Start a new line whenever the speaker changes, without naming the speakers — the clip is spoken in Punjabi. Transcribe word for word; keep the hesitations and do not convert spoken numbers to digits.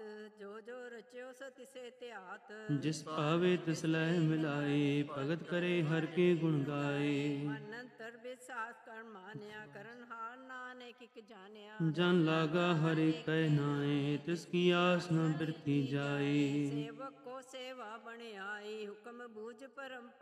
ਜੋ ਜੋ ਰਚਿਓ ਸੋ ਤਿਸੇ ਧਿਆਤ।
ਜਿਸ ਭਾਵੇ ਤਿਸ ਲੈ ਮਿਲਾਏ, ਭਗਤ ਕਰੇ ਹਰ ਕੇ ਗੁਣ ਗਾਏ।
ਮਨ ਅੰਤਰ ਵਿਸਾਸ ਕਰ ਮਾਨਿਆ, ਕਰਨ ਹਾਰ ਨਾਨਕ ਇਕ ਜਾਣਿਆ।
ਜਨ ਲਾਗਾ ਹਰਿ ਕੈ ਨਾਏ, ਤਿਸ ਕੀ ਆਸ ਨ ਬਿਰਥੀ ਜਾਏ।
ਸੇਵਕ ਕੋ ਸੇਵਾ ਬਣਾਈ, ਹੁਕਮ ਬੂਝ ਪਰਮ